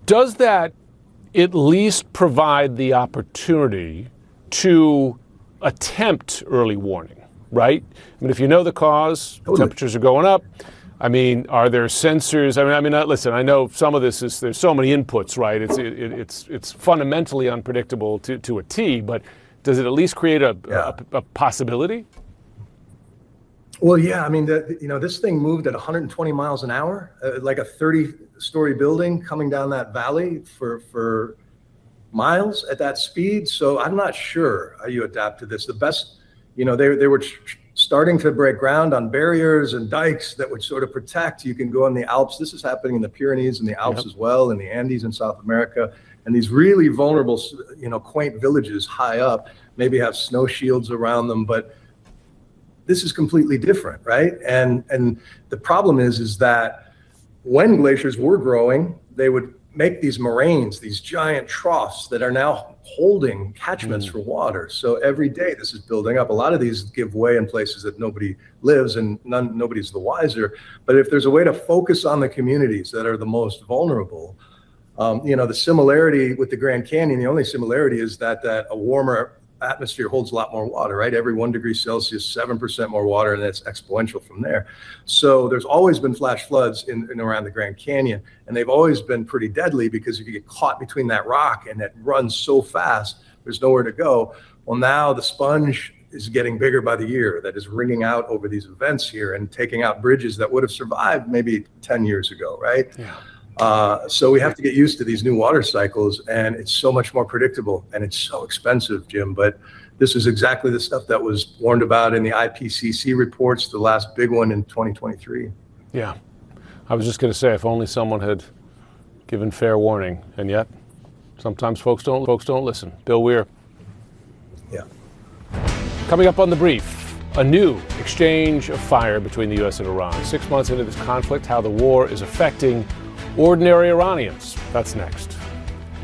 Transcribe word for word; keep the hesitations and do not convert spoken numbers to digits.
Does that at least provide the opportunity to attempt early warning, right? I mean, if you know the cause, Totally. temperatures are going up. I mean, are there sensors? I mean, I mean, uh, listen. I know some of this is there's so many inputs, right? It's it, it's it's fundamentally unpredictable to, to a T. But does it at least create a, Yeah. a, a possibility? Well, yeah, I mean, the, you know, this thing moved at one hundred twenty miles an hour, uh, like a thirty-story building coming down that valley for for miles at that speed. So I'm not sure how you adapt to this. The best, you know, they they were tr- starting to break ground on barriers and dikes that would sort of protect. You can go in the Alps. This is happening in the Pyrenees and the Alps Yep. as well, in the Andes in South America, and these really vulnerable, you know, quaint villages high up maybe have snow shields around them, but this is completely different, right? And and the problem is, is that when glaciers were growing, they would make these moraines, these giant troughs that are now holding catchments Mm. for water. So every day this is building up. A lot of these give way in places that nobody lives and none, nobody's the wiser. But if there's a way to focus on the communities that are the most vulnerable, um, you know, the similarity with the Grand Canyon, the only similarity is that that a warmer atmosphere holds a lot more water, right? Every one degree Celsius, seven percent more water, and that's exponential from there. So there's always been flash floods in and around the Grand Canyon, and they've always been pretty deadly because if you get caught between that rock and it runs so fast, there's nowhere to go. Well, now the sponge is getting bigger by the year that is ringing out over these events here and taking out bridges that would have survived maybe ten years ago, right? Yeah. Uh, so we have to get used to these new water cycles, and it's so much more predictable, and it's so expensive, Jim. But this is exactly the stuff that was warned about in the I P C C reports, the last big one in twenty twenty-three. Yeah. I was just going to say, if only someone had given fair warning, and yet sometimes folks don't folks don't listen. Bill Weir. Yeah. Coming up on The Brief, a new exchange of fire between the U S and Iran. Six months into this conflict, how the war is affecting ordinary Iranians. That's next.